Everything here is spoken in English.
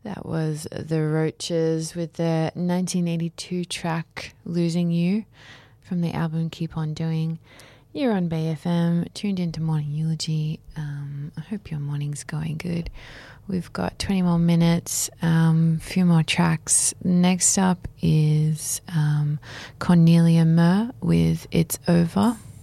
That was The Roaches with their 1982 track Losing You from the album Keep On Doing. You're on Bay FM, tuned into Morning Eulogy. I hope your morning's going good. We've got 20 more minutes, few more tracks. Next up is Cornelia Murr with It's Over.